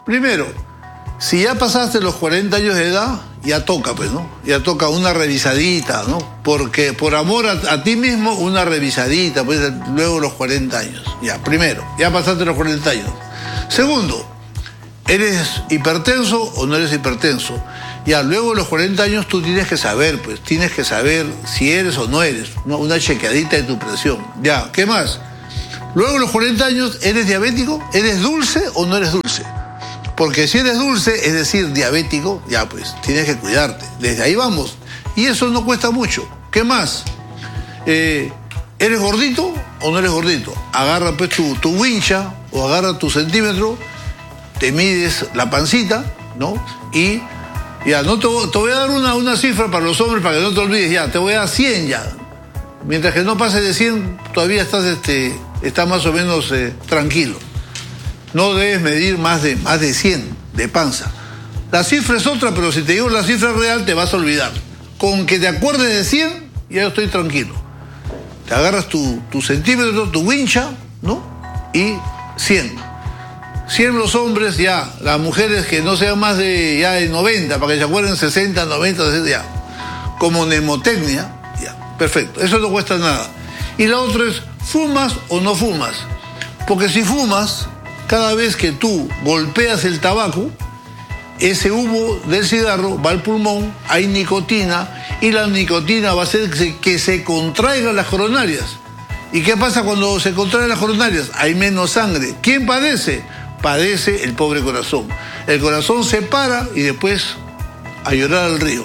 Primero, si ya pasaste los 40 años de edad, ya toca, pues, ¿no? Ya toca una revisadita, ¿no? Porque por amor a ti mismo, una revisadita, pues, luego los 40 años. Ya, primero, ya pasaste los 40 años. Segundo, ¿eres hipertenso o no eres hipertenso? Ya, luego de los 40 años tú tienes que saber, pues, tienes que saber si eres o no eres, ¿no? Una chequeadita de tu presión. Ya, ¿qué más? Luego de los 40 años, ¿eres diabético? ¿Eres dulce o no eres dulce? Porque si eres dulce, es decir, diabético, ya pues, tienes que cuidarte. Desde ahí vamos. Y eso no cuesta mucho. ¿Qué más? ¿Eres gordito o no eres gordito? Agarra pues tu wincha o agarra tu centímetro, te mides la pancita, ¿no? Y ya, no te voy a dar una cifra para los hombres para que no te olvides, ya, te voy a dar 100 ya. Mientras que no pases de 100, todavía estás más o menos tranquilo. No debes medir más de 100 de panza. La cifra es otra, pero si te digo la cifra real te vas a olvidar. Con que te acuerdes de 100, ya estoy tranquilo. Te agarras tu centímetro, tu wincha, ¿no? Y 100. 100 los hombres, ya. Las mujeres que no sean más de 90, para que se acuerden 60, 90, 60, ya. Como mnemotecnia, ya. Perfecto. Eso no cuesta nada. Y la otra es, ¿fumas o no fumas? Porque si fumas, cada vez que tú golpeas el tabaco, ese humo del cigarro va al pulmón, hay nicotina, y la nicotina va a hacer que se contraigan las coronarias. ¿Y qué pasa cuando se contraen las coronarias? Hay menos sangre. ¿Quién padece? Padece el pobre corazón. El corazón se para y después a llorar al río.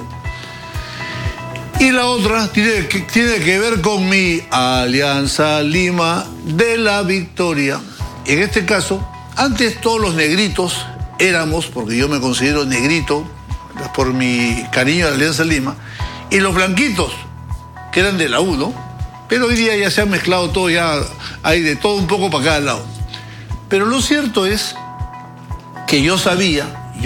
Y la otra tiene que ver con mi Alianza Lima de la Victoria. En este caso, antes todos los negritos éramos, porque yo me considero negrito por mi cariño a la Alianza Lima, y los blanquitos, que eran de la U, ¿no? Pero hoy día ya se ha mezclado todo, ya hay de todo un poco para cada lado. Pero lo cierto es que yo sabía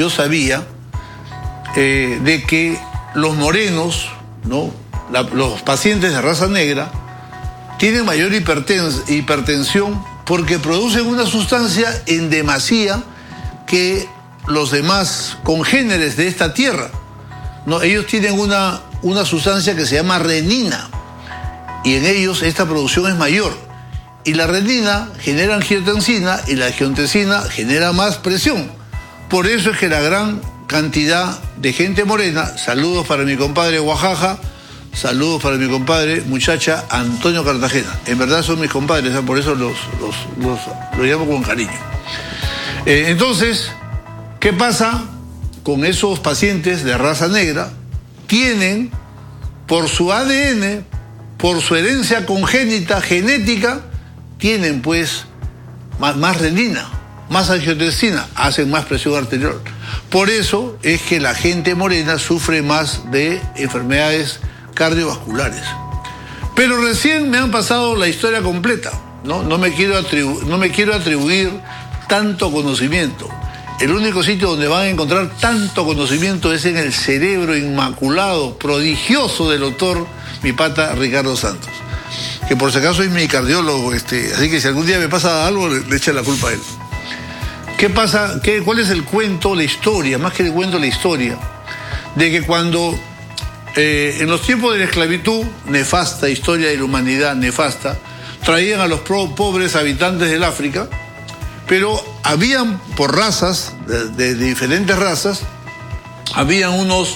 de que los morenos, ¿no? Los pacientes de raza negra tienen mayor hipertensión porque producen una sustancia en demasía que los demás congéneres de esta tierra, ¿no? Ellos tienen una sustancia que se llama renina y en ellos esta producción es mayor. Y la renina genera angiotensina y la angiotensina genera más presión. Por eso es que la gran cantidad de gente morena, saludos para mi compadre Oaxaca, saludos para mi compadre muchacha Antonio Cartagena. En verdad son mis compadres, por eso los llamo con cariño. Entonces, ¿qué pasa con esos pacientes de raza negra? Tienen, por su ADN, por su herencia congénita, genética, tienen pues más renina, más angiotensina, hacen más presión arterial. Por eso es que la gente morena sufre más de enfermedades cardiovasculares. Pero recién me han pasado la historia completa, ¿no? No me quiero atribuir tanto conocimiento. El único sitio donde van a encontrar tanto conocimiento es en el cerebro inmaculado, prodigioso del doctor, mi pata Ricardo Santos, que por si acaso es mi cardiólogo, así que si algún día me pasa algo, le echa la culpa a él. ¿Qué pasa? ¿Cuál es el cuento, la historia? Más que el cuento, la historia. De que cuando, en los tiempos de la esclavitud, nefasta, historia de la humanidad nefasta, traían a los pobres habitantes del África, pero habían, por razas, de diferentes razas, habían unos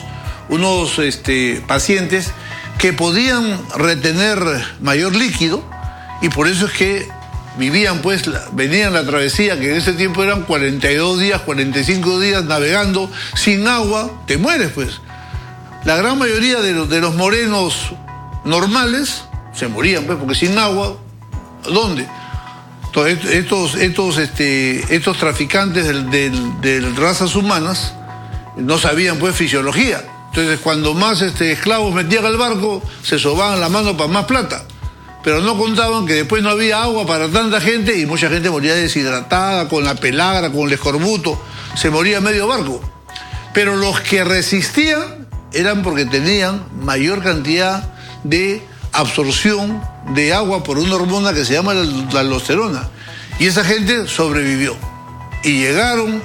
pacientes que podían retener mayor líquido y por eso es que vivían, pues, venían la travesía, que en ese tiempo eran 42 días, 45 días navegando sin agua, te mueres, pues. La gran mayoría de los morenos normales se morían, pues, porque sin agua, ¿dónde? Entonces, estos traficantes de razas humanas no sabían, pues, fisiología. Entonces, cuando más esclavos metían al barco, se sobaban la mano para más plata. Pero no contaban que después no había agua para tanta gente y mucha gente moría deshidratada, con la pelagra, con el escorbuto. Se moría medio barco. Pero los que resistían eran porque tenían mayor cantidad de absorción de agua por una hormona que se llama la aldosterona. Y esa gente sobrevivió. Y llegaron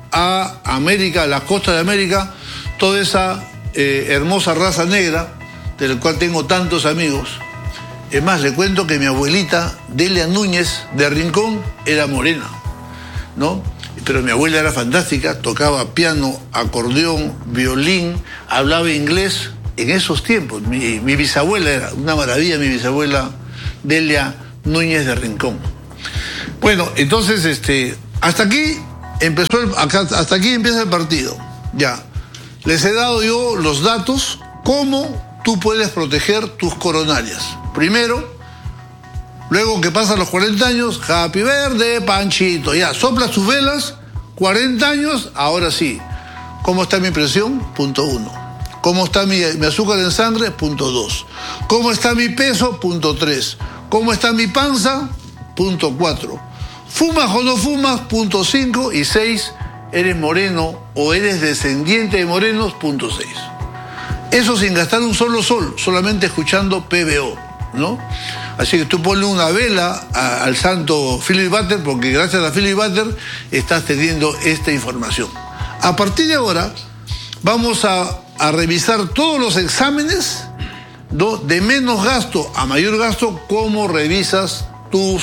a América, a las costas de América, toda esa hermosa raza negra, de la cual tengo tantos amigos. Es más, le cuento que mi abuelita, Delia Núñez, de Rincón, era morena, ¿no? Pero mi abuela era fantástica, tocaba piano, acordeón, violín, hablaba inglés en esos tiempos. Mi bisabuela era una maravilla, mi bisabuela Delia Núñez de Rincón. Bueno, entonces, hasta aquí hasta aquí empieza el partido. Ya. Les he dado yo los datos, cómo tú puedes proteger tus coronarias. Primero, luego que pasan los 40 años, happy birthday, Panchito. Ya, sopla sus velas, 40 años, ahora sí. ¿Cómo está mi presión? Punto 1. ¿Cómo está mi azúcar en sangre? Punto 2. ¿Cómo está mi peso? Punto 3. ¿Cómo está mi panza? Punto 4. ¿Fumas o no fumas? Punto 5. Y 6. ¿Eres moreno o eres descendiente de morenos? Punto 6. Eso sin gastar un solo sol, solamente escuchando PBO, ¿no? Así que tú ponle una vela al santo Philip Butter, porque gracias a Philip Butter estás teniendo esta información. A partir de ahora vamos a revisar todos los exámenes, ¿no? De menos gasto a mayor gasto, cómo revisas tus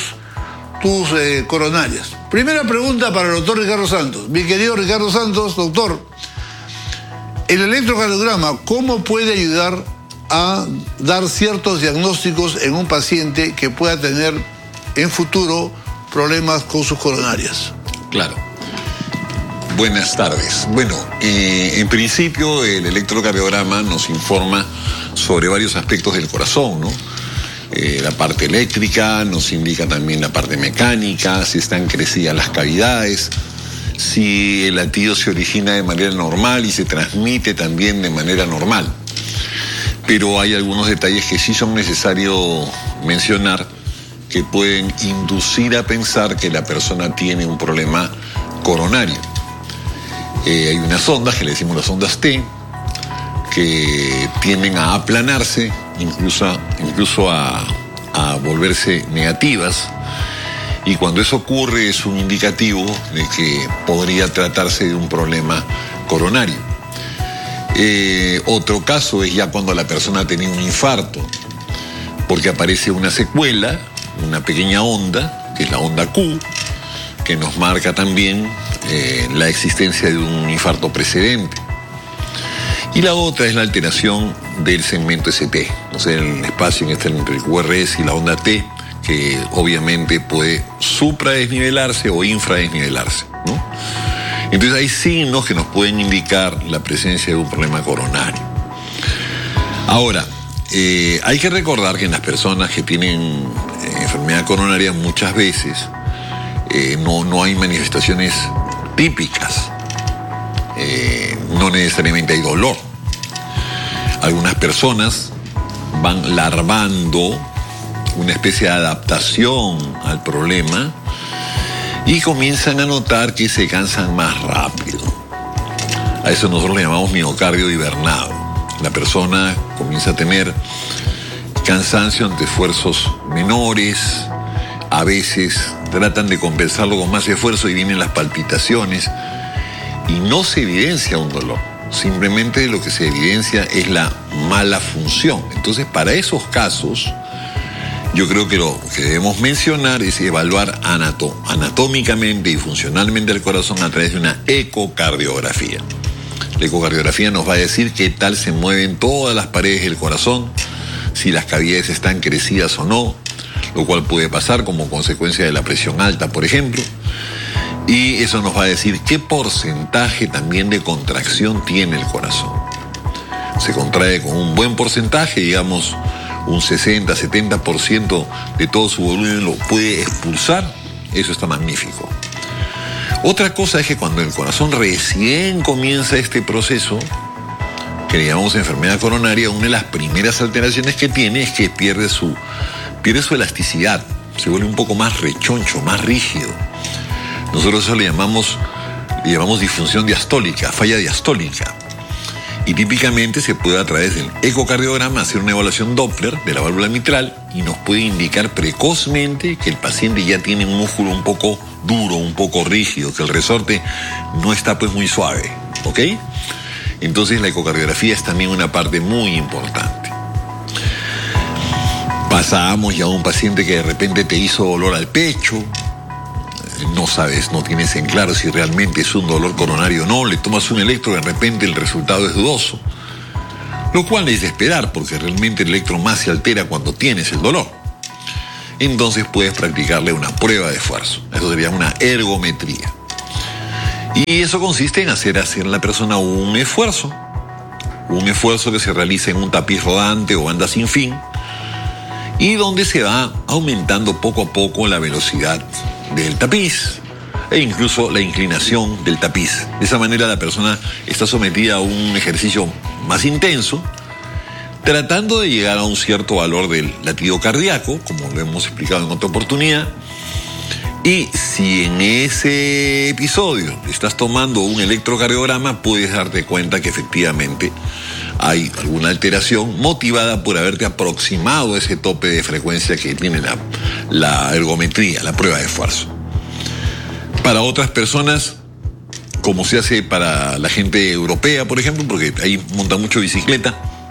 coronarias. Primera pregunta para el doctor Ricardo Santos. Mi querido Ricardo Santos, doctor, el electrocardiograma, ¿cómo puede ayudar a dar ciertos diagnósticos en un paciente que pueda tener en futuro problemas con sus coronarias? Claro. Buenas tardes. Bueno, en principio el electrocardiograma nos informa sobre varios aspectos del corazón, ¿no? La parte eléctrica, nos indica también la parte mecánica, si están crecidas las cavidades, si el latido se origina de manera normal y se transmite también de manera normal. Pero hay algunos detalles que sí son necesarios mencionar que pueden inducir a pensar que la persona tiene un problema coronario. Hay unas ondas que le decimos las ondas T, que tienden a aplanarse, incluso a volverse negativas, y cuando eso ocurre es un indicativo de que podría tratarse de un problema coronario. Otro caso es ya cuando la persona ha tenido un infarto, porque aparece una secuela, una pequeña onda, que es la onda Q, que nos marca también la existencia de un infarto precedente. Y la otra es la alteración del segmento ST, o sea, el espacio entre el QRS y la onda T, que obviamente puede supradesnivelarse o infradesnivelarse, ¿no? Entonces hay signos que nos pueden indicar la presencia de un problema coronario. Ahora, hay que recordar que en las personas que tienen enfermedad coronaria muchas veces no hay manifestaciones típicas. No necesariamente hay dolor. Algunas personas van larvando una especie de adaptación al problema y comienzan a notar que se cansan más rápido. A eso nosotros le llamamos miocardio hibernado. La persona comienza a tener cansancio ante esfuerzos menores, a veces tratan de compensarlo con más esfuerzo y vienen las palpitaciones y no se evidencia un dolor. Simplemente lo que se evidencia es la mala función. Entonces, para esos casos, yo creo que lo que debemos mencionar es evaluar anatómicamente y funcionalmente el corazón a través de una ecocardiografía. La ecocardiografía nos va a decir qué tal se mueven todas las paredes del corazón, si las cavidades están crecidas o no, lo cual puede pasar como consecuencia de la presión alta, por ejemplo. Y eso nos va a decir qué porcentaje también de contracción tiene el corazón. Se contrae con un buen porcentaje, digamos, un 60-70% de todo su volumen lo puede expulsar. Eso está magnífico. Otra cosa es que cuando el corazón recién comienza este proceso, que le llamamos enfermedad coronaria, una de las primeras alteraciones que tiene es que pierde su elasticidad, se vuelve un poco más rechoncho, más rígido. Nosotros eso le llamamos disfunción diastólica, falla diastólica. Y típicamente se puede a través del ecocardiograma hacer una evaluación Doppler de la válvula mitral y nos puede indicar precozmente que el paciente ya tiene un músculo un poco duro, un poco rígido, que el resorte no está pues muy suave, ¿ok? Entonces la ecocardiografía es también una parte muy importante. Pasamos ya a un paciente que de repente te hizo dolor al pecho, no sabes, no tienes en claro si realmente es un dolor coronario o no, le tomas un electro y de repente el resultado es dudoso, lo cual es de esperar porque realmente el electro más se altera cuando tienes el dolor. Entonces puedes practicarle una prueba de esfuerzo, eso sería una ergometría. Y eso consiste en hacer a la persona un esfuerzo que se realiza en un tapiz rodante o banda sin fin, y donde se va aumentando poco a poco la velocidad del tapiz e incluso la inclinación del tapiz. De esa manera la persona está sometida a un ejercicio más intenso, tratando de llegar a un cierto valor del latido cardíaco, como lo hemos explicado en otra oportunidad. Y si en ese episodio estás tomando un electrocardiograma, puedes darte cuenta que efectivamente hay alguna alteración motivada por haberte aproximado a ese tope de frecuencia que tiene la ergometría, la prueba de esfuerzo. Para otras personas, como se hace para la gente europea, por ejemplo, porque ahí montan mucho bicicleta,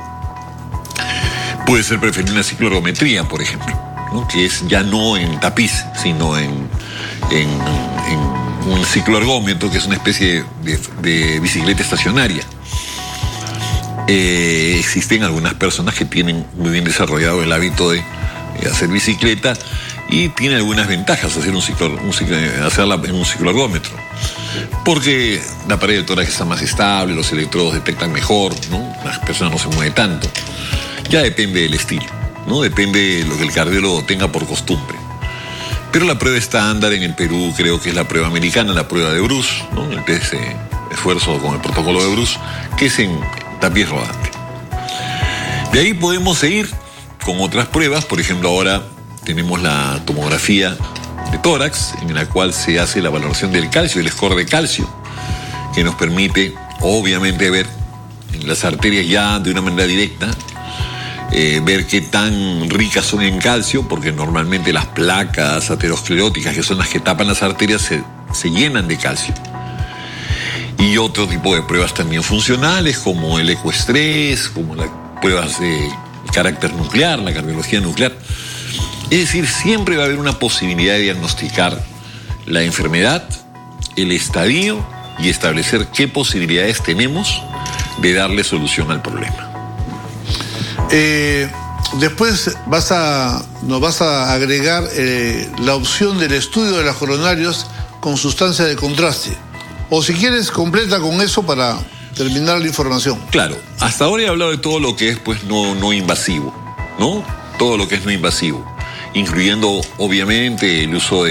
puede ser preferible una cicloergometría, por ejemplo, ¿no? Que es ya no en tapiz, sino en un cicloergómetro, que es una especie de bicicleta estacionaria. Existen algunas personas que tienen muy bien desarrollado el hábito de hacer bicicleta y tiene algunas ventajas hacerla en un cicloergómetro, porque la pared del tórax está más estable, los electrodos detectan mejor, ¿no? La persona no se mueve tanto. Ya depende del estilo, ¿no? Depende de lo que el cardiólogo tenga por costumbre. Pero la prueba estándar en el Perú creo que es la prueba americana, la prueba de Bruce, ¿no? El test de esfuerzo con el protocolo de Bruce, que es en tapiz rodante. De ahí podemos seguir con otras pruebas. Por ejemplo, ahora tenemos la tomografía de tórax, en la cual se hace la valoración del calcio, el score de calcio, que nos permite obviamente ver en las arterias ya de una manera directa, ver qué tan ricas son en calcio, porque normalmente las placas ateroscleróticas, que son las que tapan las arterias, se llenan de calcio. Y otro tipo de pruebas también funcionales, como el ecoestrés, como las pruebas de carácter nuclear, la cardiología nuclear. Es decir, siempre va a haber una posibilidad de diagnosticar la enfermedad, el estadio y establecer qué posibilidades tenemos de darle solución al problema. Después nos vas a agregar la opción del estudio de las coronarios con sustancia de contraste. O si quieres, completa con eso para terminar la información. Claro, hasta ahora he hablado de todo lo que es pues no invasivo, ¿no? Todo lo que es no invasivo, incluyendo obviamente el uso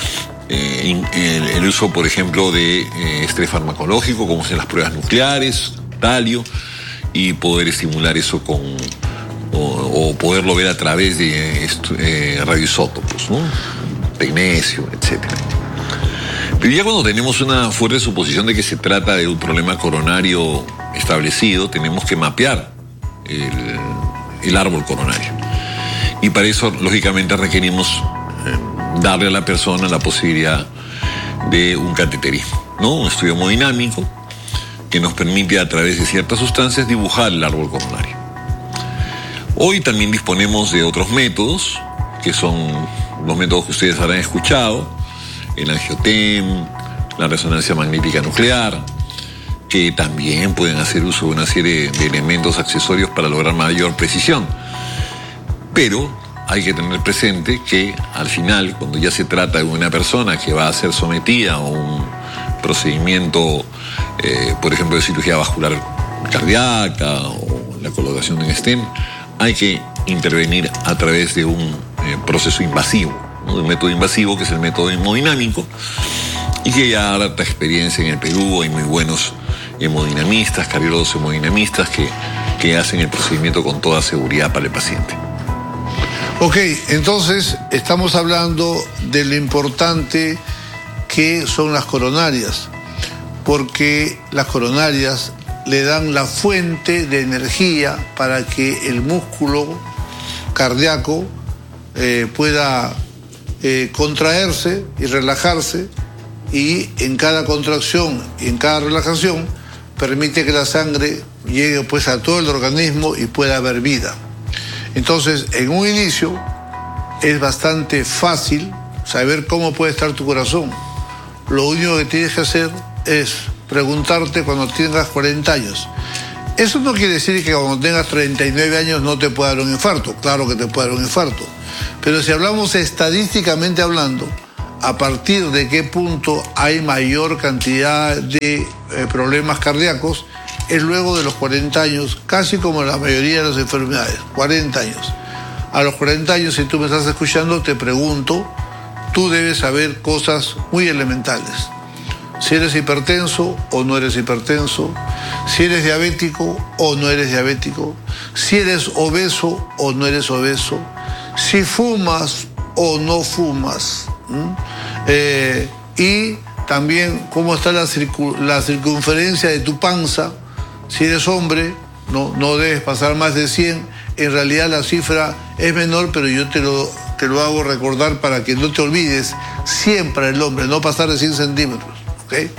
por ejemplo, de estrés farmacológico, como son las pruebas nucleares, talio, y poder estimular eso o poderlo ver a través de radioisótopos, ¿no? Magnesio, etcétera. Pero ya cuando tenemos una fuerte suposición de que se trata de un problema coronario establecido, tenemos que mapear el árbol coronario. Y para eso, lógicamente, requerimos darle a la persona la posibilidad de un cateterismo, ¿no? Un estudio hemodinámico que nos permite, a través de ciertas sustancias, dibujar el árbol coronario. Hoy también disponemos de otros métodos, que son los métodos que ustedes habrán escuchado: el angiotem, la resonancia magnética nuclear, que también pueden hacer uso de una serie de elementos accesorios para lograr mayor precisión. Pero hay que tener presente que al final, cuando ya se trata de una persona que va a ser sometida a un procedimiento, por ejemplo, de cirugía vascular cardíaca o la colocación de un stent, hay que intervenir a través de un proceso invasivo, ¿no? Un método invasivo que es el método hemodinámico, y que ya hay harta experiencia en el Perú. Hay muy buenos hemodinamistas, cardiólogos hemodinamistas que hacen el procedimiento con toda seguridad para el paciente. Ok, entonces estamos hablando de lo importante que son las coronarias, porque las coronarias le dan la fuente de energía para que el músculo cardíaco pueda contraerse y relajarse, y en cada contracción y en cada relajación permite que la sangre llegue pues a todo el organismo y pueda haber vida. Entonces, en un inicio es bastante fácil saber cómo puede estar tu corazón. Lo único que tienes que hacer es preguntarte cuando tengas 40 años. Eso no quiere decir que cuando tengas 39 años no te pueda dar un infarto. Claro que te puede dar un infarto. Pero si hablamos estadísticamente hablando, a partir de qué punto hay mayor cantidad de problemas cardíacos, es luego de los 40 años, casi como la mayoría de las enfermedades, 40 años. A los 40 años, si tú me estás escuchando, te pregunto, tú debes saber cosas muy elementales. Si eres hipertenso o no eres hipertenso, si eres diabético o no eres diabético, si eres obeso o no eres obeso, si fumas o no fumas, y también cómo está la circunferencia de tu panza. Si eres hombre, no debes pasar más de 100. En realidad la cifra es menor, pero yo te lo hago recordar para que no te olvides. Siempre el hombre, no pasar de 100 centímetros. ¿Okay?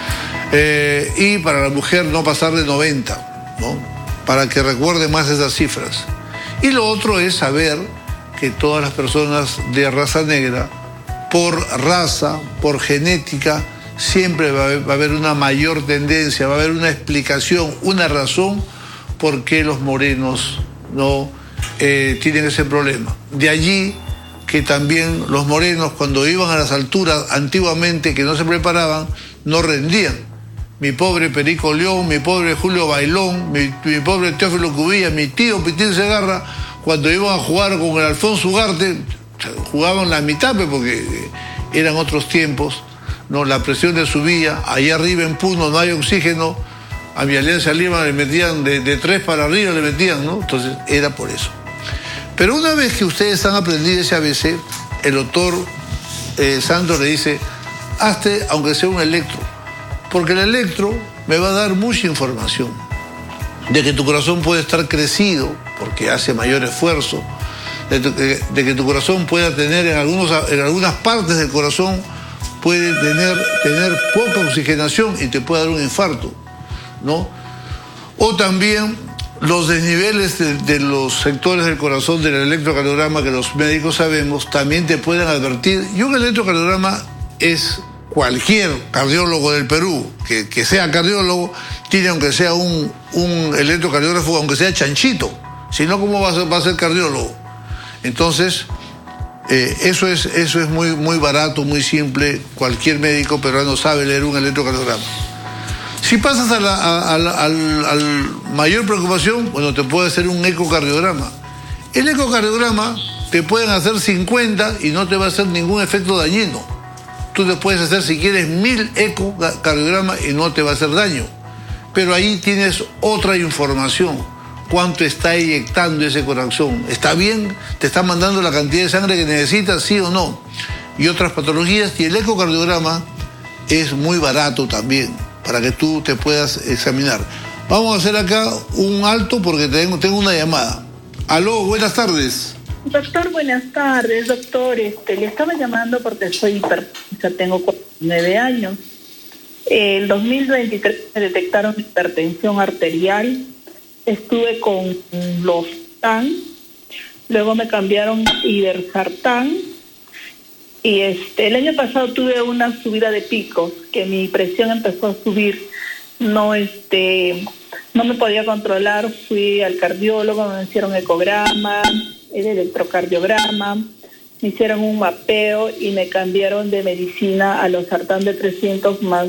Y para la mujer no pasar de 90, ¿no? Para que recuerde más esas cifras. Y lo otro es saber que todas las personas de raza negra, por raza, por genética, siempre va a haber una mayor tendencia, va a haber una explicación, una razón por qué los morenos no tienen ese problema. De allí que también los morenos, cuando iban a las alturas antiguamente, que no se preparaban, no rendían. Mi pobre Perico León, mi pobre Julio Bailón, mi pobre Teófilo Cubilla, mi tío Pitín Segarra, cuando iban a jugar con el Alfonso Ugarte, jugaban la mitad, porque eran otros tiempos, ¿no? La presión le subía, allá arriba en Puno no hay oxígeno, a mi Alianza Lima le metían de 3 para arriba, le metían, ¿no? Entonces era por eso. Pero una vez que ustedes han aprendido ese ABC, el doctor Santos le dice, hazte aunque sea un electro, porque el electro me va a dar mucha información de que tu corazón puede estar crecido porque hace mayor esfuerzo, de que tu corazón pueda tener en algunas partes del corazón puede tener poca oxigenación y te puede dar un infarto, ¿no? O también los desniveles de los sectores del corazón del electrocardiograma, que los médicos sabemos, también te pueden advertir. Y un electrocardiograma es cualquier cardiólogo del Perú que sea cardiólogo, tiene aunque sea un electrocardiógrafo, aunque sea chanchito. Si no, ¿cómo va a ser cardiólogo? Entonces, eso es muy, muy barato, muy simple. Cualquier médico peruano sabe leer un electrocardiograma. Si pasas a la mayor preocupación, bueno, te puede hacer un ecocardiograma. El ecocardiograma te pueden hacer 50 y no te va a hacer ningún efecto dañino. Tú te puedes hacer, si quieres, 1000 ecocardiogramas y no te va a hacer daño. Pero ahí tienes otra información. ¿Cuánto está inyectando ese corazón? ¿Está bien? ¿Te está mandando la cantidad de sangre que necesitas, sí o no? Y otras patologías. Y el ecocardiograma es muy barato también, para que tú te puedas examinar. Vamos a hacer acá un alto porque tengo una llamada. Aló, buenas tardes. Doctor, buenas tardes, doctor. Le estaba llamando porque soy hipertensa, tengo 49 años. El 2023 me detectaron hipertensión arterial. Estuve con Losartán, luego me cambiaron Ibersartán. Y el año pasado tuve una subida de picos, que mi presión empezó a subir. No me podía controlar, fui al cardiólogo, me hicieron ecograma, el electrocardiograma, me hicieron un mapeo y me cambiaron de medicina a Losartán de 300 más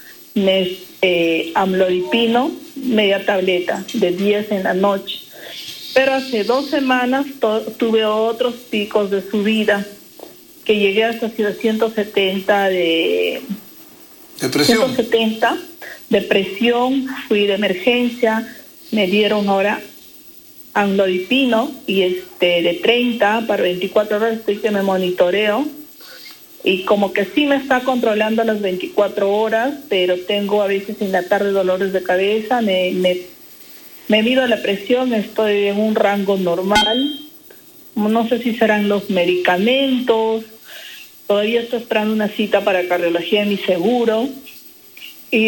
amlodipino, media tableta de 10 en la noche. Pero hace 2 semanas tuve otros picos de subida, que llegué hasta 170 de presión. 170 de presión, fui de emergencia, me dieron ahora amlodipino y de 30 para 24 horas, estoy que me monitoreo y como que sí me está controlando las 24 horas, pero tengo a veces en la tarde dolores de cabeza, me mido la presión, estoy en un rango normal. No sé si serán los medicamentos, Todavía estoy esperando una cita para cardiología de mi seguro. Y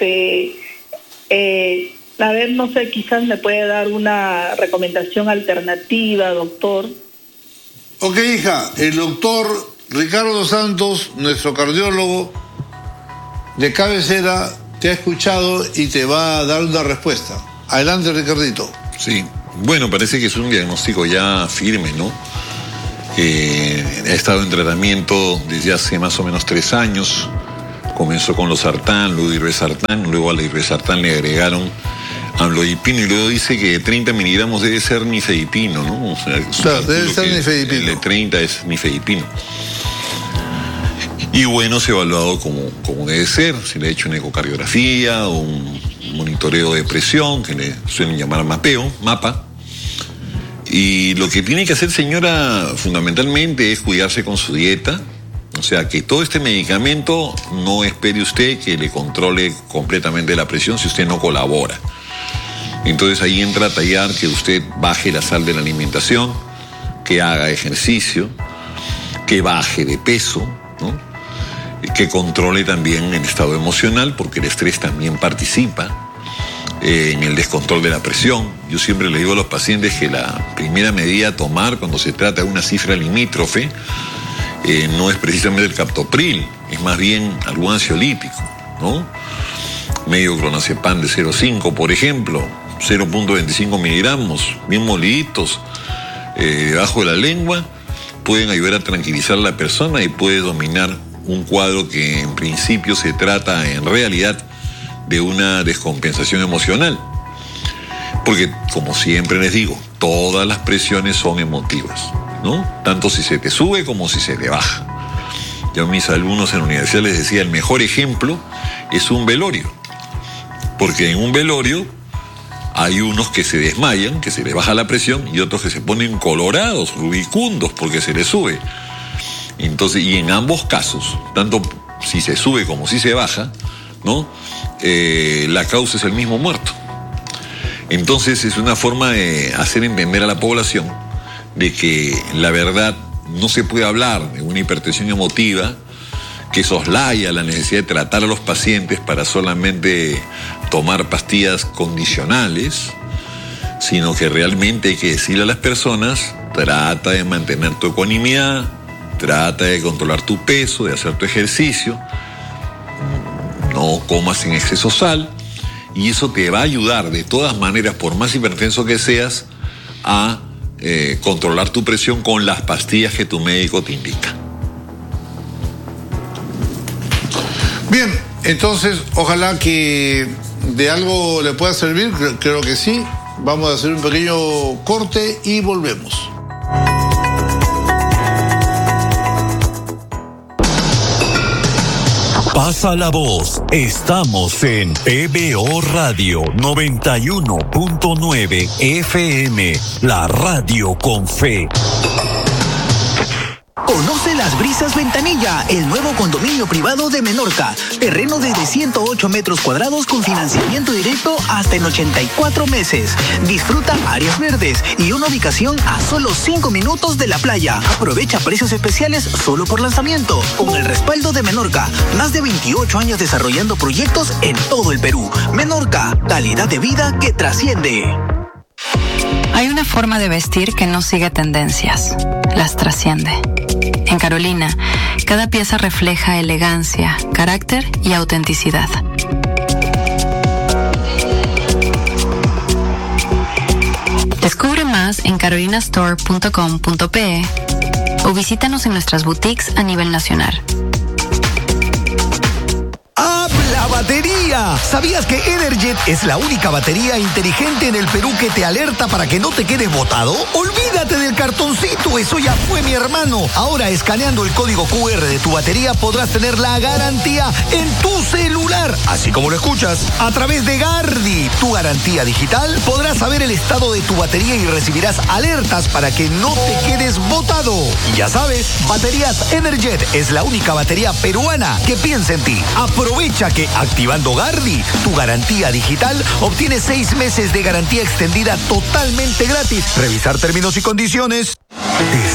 a ver, no sé, quizás me puede dar una recomendación alternativa, doctor. Ok, hija, el doctor Ricardo dos Santos, nuestro cardiólogo de cabecera, te ha escuchado y te va a dar una respuesta. Adelante, Ricardito. Sí, bueno, parece que es un diagnóstico ya firme, ¿no? Ha estado en tratamiento desde hace más o menos 3 años. Comenzó con losartán, luego irbesartán, luego a la irbesartán le agregaron amlodipino y luego dice que 30 miligramos debe ser nifedipino, ¿no? O sea, claro, debe ser nifedipino. El de 30 es nifedipino. Y bueno, se ha evaluado como debe ser. Se le ha hecho una ecocardiografía, un monitoreo de presión, que le suelen llamar mapa. Y lo que tiene que hacer, señora, fundamentalmente es cuidarse con su dieta. O sea, que todo este medicamento no espere usted que le controle completamente la presión si usted no colabora. Entonces ahí entra a tallar que usted baje la sal de la alimentación, que haga ejercicio, que baje de peso, ¿no? Que controle también el estado emocional, porque el estrés también participa en el descontrol de la presión. Yo siempre le digo a los pacientes que la primera medida a tomar cuando se trata de una cifra limítrofe no es precisamente el captopril, es más bien algún ansiolítico, ¿no? Medio clonazepam de 0,5, por ejemplo, 0.25 miligramos, bien moliditos, debajo de la lengua, pueden ayudar a tranquilizar a la persona y puede dominar un cuadro que en principio se trata en realidad de una descompensación emocional. Porque, como siempre les digo, todas las presiones son emotivas, ¿no? Tanto si se te sube como si se te baja. Yo a mis alumnos en la universidad les decía, el mejor ejemplo es un velorio. Porque en un velorio hay unos que se desmayan, que se les baja la presión, y otros que se ponen colorados, rubicundos, porque se les sube. Entonces, y en ambos casos, tanto si se sube como si se baja, ¿no? La causa es el mismo muerto. Entonces es una forma de hacer entender a la población de que la verdad no se puede hablar de una hipertensión emotiva que soslaya la necesidad de tratar a los pacientes para solamente tomar pastillas condicionales, sino que realmente hay que decirle a las personas, trata de mantener tu ecuanimidad, trata de controlar tu peso, de hacer tu ejercicio, no comas en exceso sal, y eso te va a ayudar de todas maneras, por más hipertenso que seas, a controlar tu presión con las pastillas que tu médico te indica. Bien, entonces ojalá que de algo le pueda servir, creo que sí. Vamos a hacer un pequeño corte y volvemos. Pasa la voz, estamos en PBO Radio 91.9 FM, la radio con fe. Conoce Las Brisas Ventanilla, el nuevo condominio privado de Menorca. Terreno desde 108 metros cuadrados con financiamiento directo hasta en 84 meses. Disfruta áreas verdes y una ubicación a solo 5 minutos de la playa. Aprovecha precios especiales solo por lanzamiento. Con el respaldo de Menorca, más de 28 años desarrollando proyectos en todo el Perú. Menorca, calidad de vida que trasciende. Hay una forma de vestir que no sigue tendencias, las trasciende. En Carolina, cada pieza refleja elegancia, carácter y autenticidad. Descubre más en carolinastore.com.pe o visítanos en nuestras boutiques a nivel nacional. ¡Habla batería! ¿Sabías que Energet es la única batería inteligente en el Perú que te alerta para que no te quedes botado? ¡Olvídate del cartoncito! ¡Eso ya fue, mi hermano! Ahora, escaneando el código QR de tu batería, podrás tener la garantía en tu celular. Así como lo escuchas, a través de Gardi, tu garantía digital, podrás saber el estado de tu batería y recibirás alertas para que no te quedes botado. Y ya sabes, Baterías Energet es la única batería peruana que piensa en ti. Aprovecha que activando Gardi, tu garantía digital, obtienes 6 meses de garantía extendida totalmente gratis. Revisar términos y condiciones.